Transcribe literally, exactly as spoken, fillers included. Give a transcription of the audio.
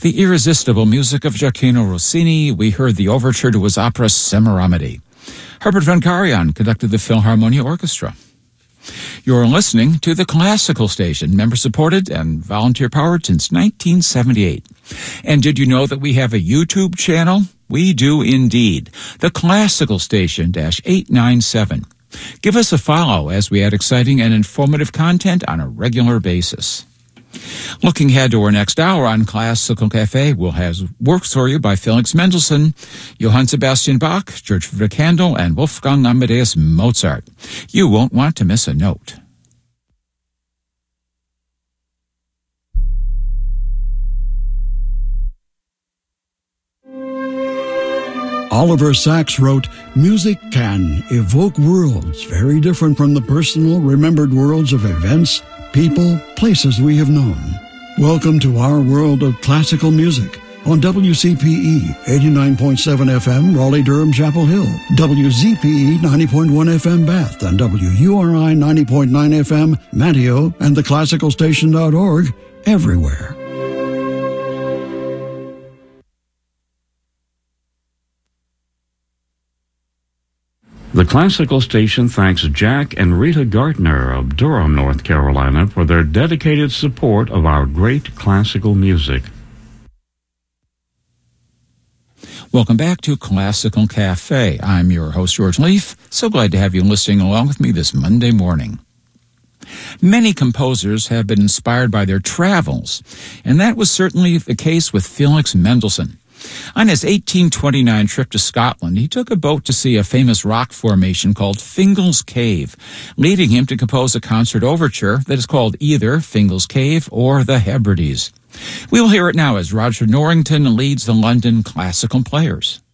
The irresistible music of Gioacchino Rossini, we heard the overture to his opera Semiramide. Herbert von Karajan conducted the Philharmonia Orchestra. You're listening to the Classical Station, member-supported and volunteer-powered since nineteen seventy-eight. And did you know that we have a YouTube channel? We do indeed. The Classical Station eight ninety-seven. Give us a follow as we add exciting and informative content on a regular basis. Looking ahead to our next hour on Classical Cafe, we'll have works for you by Felix Mendelssohn, Johann Sebastian Bach, George Friedrich Handel, and Wolfgang Amadeus Mozart. You won't want to miss a note. Oliver Sacks wrote, "Music can evoke worlds very different from the personal, remembered worlds of events, people, places we have known. Welcome to our world of classical music on W C P E eighty-nine point seven F M, Raleigh-Durham, Chapel Hill, W Z P E ninety point one F M, Bath, and W U R I ninety point nine F M, Manteo, and the classical station dot org, everywhere." The Classical Station thanks Jack and Rita Gardner of Durham, North Carolina, for their dedicated support of our great classical music. Welcome back to Classical Cafe. I'm your host, George Leaf. So glad to have you listening along with me this Monday morning. Many composers have been inspired by their travels, and that was certainly the case with Felix Mendelssohn. On his eighteen twenty-nine trip to Scotland, he took a boat to see a famous rock formation called Fingal's Cave, leading him to compose a concert overture that is called either Fingal's Cave or the Hebrides. We'll hear it now as Roger Norrington leads the London Classical Players.